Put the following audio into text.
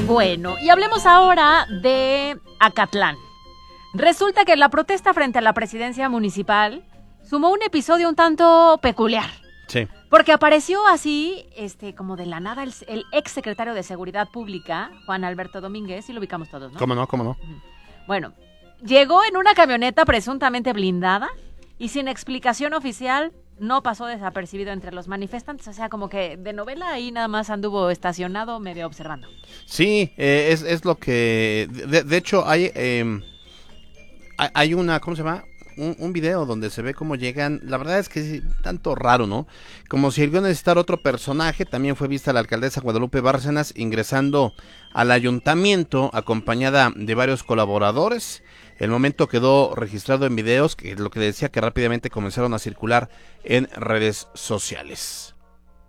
Bueno, y hablemos ahora de Acatlán. Resulta que la protesta frente a la presidencia municipal sumó un episodio un tanto peculiar. Sí. Porque apareció así, como de la nada, el ex secretario de Seguridad Pública, Juan Alberto Domínguez, y lo ubicamos todos, ¿no? ¿Cómo no? Bueno, llegó en una camioneta presuntamente blindada y sin explicación oficial no pasó desapercibido entre los manifestantes. O sea, como que de novela ahí nada más anduvo estacionado medio observando. Sí, es lo que... De hecho, hay una... ¿Cómo se llama? Un video donde se ve cómo llegan. La verdad es que es tanto raro, ¿no? Como si iba a necesitar otro personaje. También fue vista la alcaldesa Guadalupe Bárcenas ingresando al ayuntamiento acompañada de varios colaboradores. El momento quedó registrado en videos, que es lo que decía, que rápidamente comenzaron a circular en redes sociales.